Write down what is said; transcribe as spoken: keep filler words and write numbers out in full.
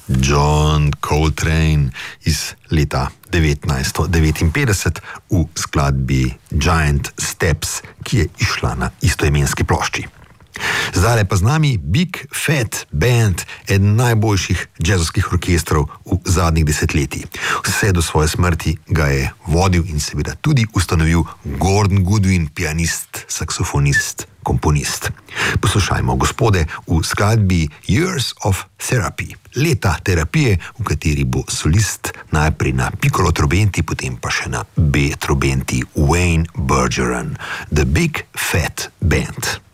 John Coltrane iz leta devetnajststo devetinpetdeset v skladbi Giant Steps, ki je išla na istoimenski plošči. Zdaj pa z nami Big Fat Band, eden najboljših jazzovskih orkestrov v zadnjih desetletij. Vse do svoje smrti ga je vodil in seveda tudi ustanovil Gordon Goodwin, pianist, saksofonist, komponist. Poslušajmo, gospode, v skladbi Years of Therapy, leta terapije, v kateri bo solist najprej na piccolo trobenti, potem pa še na B trobenti Wayne Bergeron, The Big Fat Band.